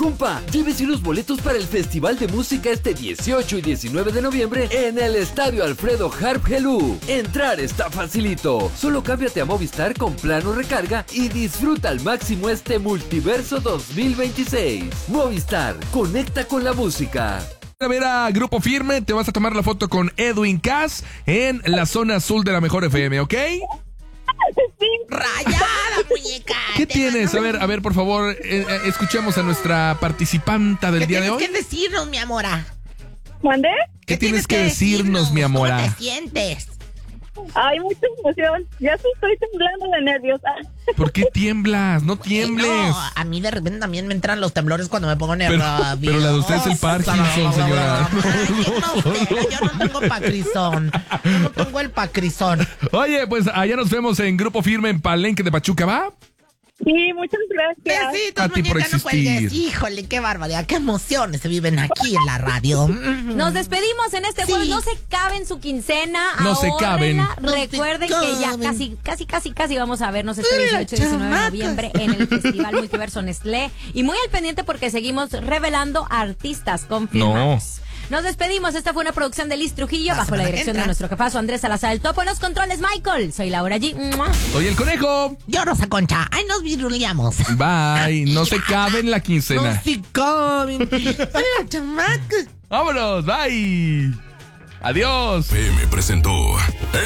Compa, llévese unos boletos para el Festival de Música este 18 y 19 de noviembre en el Estadio Alfredo Harp Helú. Entrar está facilito. Solo cámbiate a Movistar con plano recarga y disfruta al máximo este Multiverso 2026. Movistar, conecta con la música. A ver a Grupo Firme, te vas a tomar la foto con Edwin Cass en la zona azul de la Mejor FM, ¿ok? Sí. Rayada, muñeca. ¿Qué tienes? A ver, por favor, escuchemos a nuestra participanta del día de hoy. ¿Qué tienes que decirnos, mi amora? ¿Mande? ¿Qué tienes que decirnos, mi amora? ¿Cómo te sientes? Ay, mucha emoción. Ya estoy temblando de nervios. ¿Por qué tiemblas? No tiembles. No, a mí de repente también me entran los temblores cuando me pongo nerviosa. Pero la de usted es el Parkinson, señora. Yo no tengo Parkinson. Yo no tengo el Parkinson. Oye, pues allá nos vemos en Grupo Firme en Palenque de Pachuca, ¿va? Sí, muchas gracias. Besitos, A ti por muñeca, no cuelgues. existir. Híjole, qué barbaridad, qué emociones se viven aquí en la radio. Nos despedimos en este jueves. No se caben su quincena. No se caben. Recuerden que ya casi vamos a vernos este 18 y 19 de noviembre en el Festival Multiverso Nestlé. Y muy al pendiente porque seguimos revelando artistas confirmados. Nos despedimos. Esta fue una producción de Liz Trujillo bajo la dirección de nuestro jefazo Andrés Salazar, el Topo. En los controles, Michael. Soy Laura G. Soy el Conejo. Yo, Rosa Concha. Ay, nos viruleamos. Bye. No se caben la quincena. No se caben. Ay, chamacos. Vámonos. Bye. Adiós. FM presentó